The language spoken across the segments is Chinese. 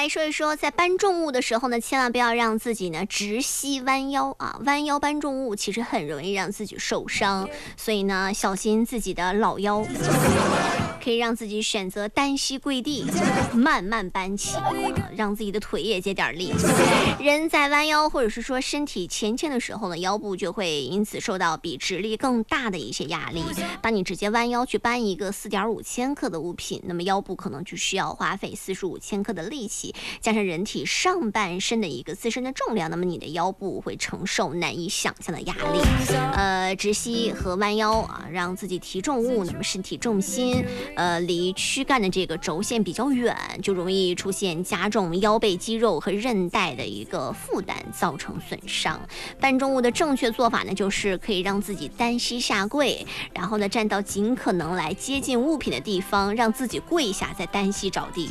来说一说，在搬重物的时候呢，千万不要让自己呢直膝弯腰啊，弯腰搬重物其实很容易让自己受伤，所以呢，小心自己的老腰。可以让自己选择单膝跪地，慢慢搬起，让自己的腿也接点力。人在弯腰或者是说身体前倾的时候呢，腰部就会因此受到比直立更大的一些压力。当你直接弯腰去搬一个4.5千克的物品，那么腰部可能就需要花费45千克的力气，加上人体上半身的一个自身的重量，那么你的腰部会承受难以想象的压力。直膝和弯腰啊，让自己提重物，那么身体重心离躯干的这个轴线比较远，就容易出现加重腰背肌肉和韧带的一个负担，造成损伤。搬重物的正确做法呢，就是可以让自己单膝下跪，然后呢站到尽可能来接近物品的地方，让自己跪下，再单膝着地。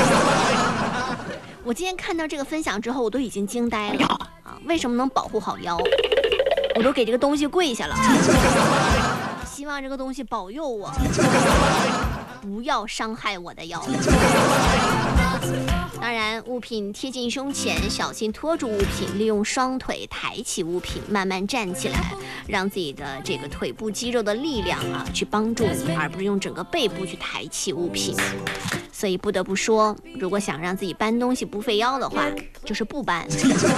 我今天看到这个分享之后，我都已经惊呆了啊！为什么能保护好腰？我都给这个东西跪下了，希望这个东西保佑我，不要伤害我的腰。当然，物品贴近胸前，小心拖住物品，利用双腿抬起物品，慢慢站起来，让自己的这个腿部肌肉的力量啊，去帮助你，而不是用整个背部去抬起物品。所以不得不说，如果想让自己搬东西不费腰的话，就是不搬。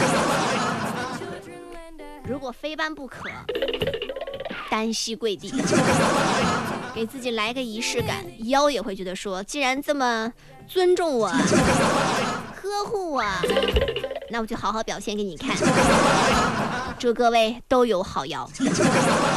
如果非搬不可，单膝跪地，给自己来个仪式感，腰也会觉得说，既然这么尊重我、呵护我，那我就好好表现给你看。祝各位都有好腰。